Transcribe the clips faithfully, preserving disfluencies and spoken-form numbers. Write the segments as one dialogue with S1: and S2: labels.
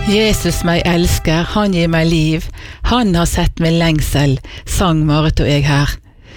S1: Jesus meg elsker, han gir meg liv, han har sett med lengsel, sang Marit og jeg her.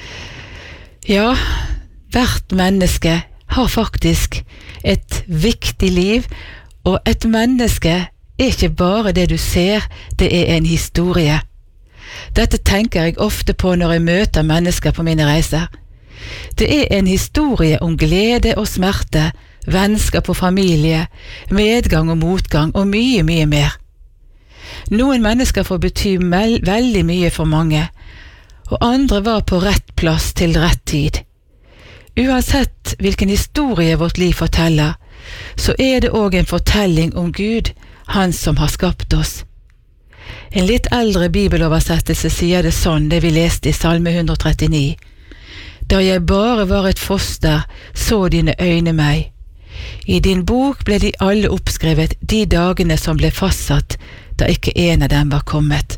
S1: Ja, hvert menneske har faktisk et viktig liv, og et menneske er ikke bare det du ser, det er en historie. Dette tenker jeg ofte på når jeg møter mennesker på mine reiser. Det er en historie om glede og smerte, vennskap og familie, medgang og motgang og mye, mye mer. Noen mennesker får bety veldig mye for mange, og andre var på rett plass til rett tid. Uansett hvilken historie vårt liv forteller, så er det også en fortelling om Gud, han som har skapt oss. En litt eldre bibeloversettelse sier det sånn, det vi leste i Salme one thirty-nine. Da jeg bare var et foster, så dine øyne meg. I din bok ble de alle oppskrevet, de dagene som ble fastsatt, da ikke en av dem var kommet.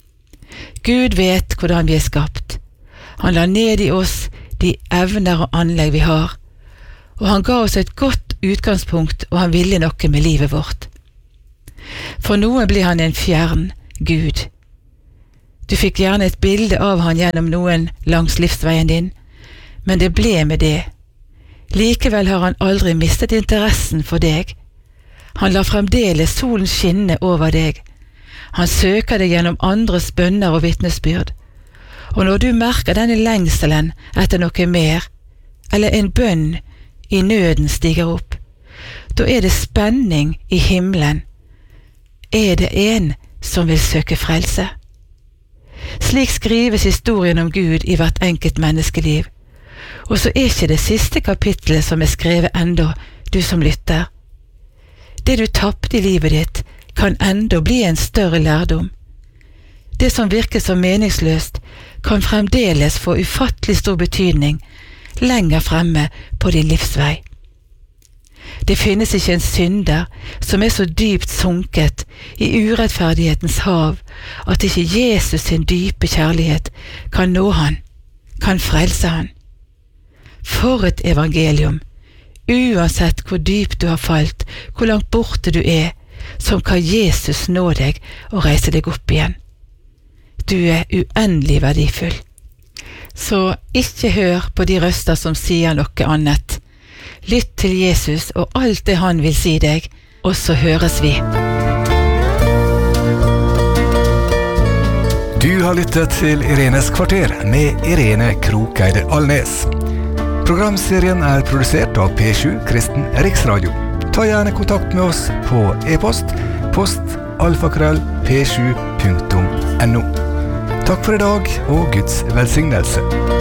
S1: Gud vet hvordan vi er skapt. Han la ned i oss de evner og anlegg vi har, og han ga oss et godt utgangspunkt, og han ville noe med livet vårt. For noen blir han en fjern Gud. Du fikk gjerne et bilde av han gjennom noen langs livsveien din, men det ble med det. Likevel har han aldri mistet interessen for deg. Han lar fremdeles solen skinne over deg. Han søker deg gjennom andres bønner og vitnesbyrd. Og når du merker denne lengselen etter noe mer, eller en bønn i nøden stiger opp, da er det spenning i himmelen. Er det en som vil søke frelse? Slik skrives historien om Gud i hvert enkelt menneskeliv. Og så er ikke det siste kapittelet som er skrevet enda, du som lytter. Det du tappte i livet ditt, kan enda bli en større lærdom. Det som virker så meningsløst, kan fremdeles få ufattelig stor betydning lenger fremme på din livsvei. Det finnes ikke en synder som er så dypt sunket i urettferdighetens hav, at ikke Jesus sin dype kjærlighet kan nå han, kan frelse han. For et evangelium, uansett hvor dypt du har falt, hvor langt borte du er, som kan Jesus nå deg og reise deg opp igjen. Du er uendelig verdifull. Så ikke hør på de røster som sier noe annet. Lytt til Jesus og alt det han vil si deg, og så høres vi.
S2: Du har lyttet til Irenes kvarter med Irene Krokeide Alnes. Programserien er produsert av P sju Kristen Riksradio. Ta gjerne kontakt med oss på e-post, post alfakrøll p sju punktum n o. Takk for i dag, og Guds velsignelse.